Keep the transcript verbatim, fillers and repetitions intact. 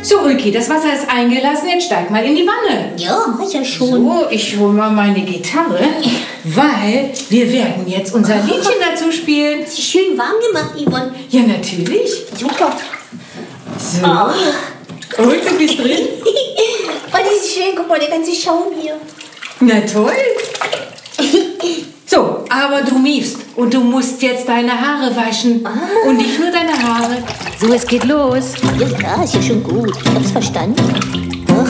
So, Ulki, das Wasser ist eingelassen. Jetzt steig mal in die Wanne. Ja, mach ich ja schon. So, ich hol mal meine Gitarre, weil wir werden jetzt unser Liedchen dazu spielen. Ist schön warm gemacht, Yvonne. Ja, natürlich. Super. So. Oh. Und du bist drin? Oh, das ist schön. Guck mal, der ganze Schaum hier. Na toll. So, aber du miefst und du musst jetzt deine Haare waschen. Ah. Und nicht nur deine Haare. So, es geht los. Ja, klar, ist ja schon gut. Ich hab's verstanden.